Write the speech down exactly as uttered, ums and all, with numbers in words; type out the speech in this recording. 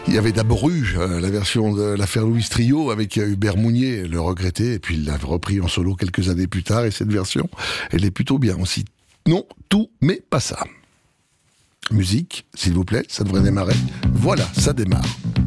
Il y avait d'abord eu euh, la version de l'affaire Louis Trio avec euh, Hubert Mounier, le regretté, et puis il l'a repris en solo quelques années plus tard, et cette version, elle est plutôt bien aussi. Non, tout, mais pas ça. Musique, s'il vous plaît, ça devrait démarrer. Voilà, ça démarre.